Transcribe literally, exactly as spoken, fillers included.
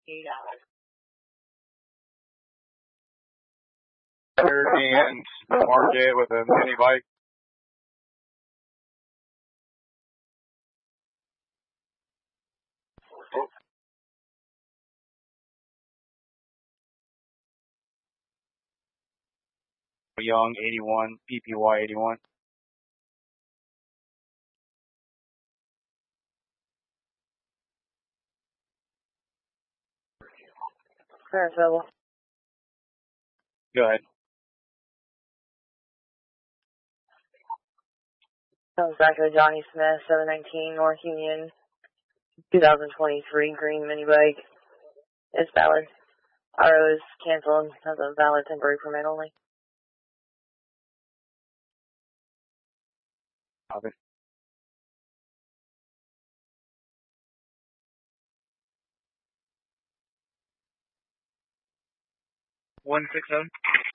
fifty dollars. And mark it with a mini bike. Young eighty-one, P P Y eighty-one. Paris-Level. Go ahead. Comes back to Johnny Smith, seven nineteen North Union, two thousand twenty-three green mini bike. It's valid. R O is canceled. Has a valid temporary permit only. Copy. one six seven.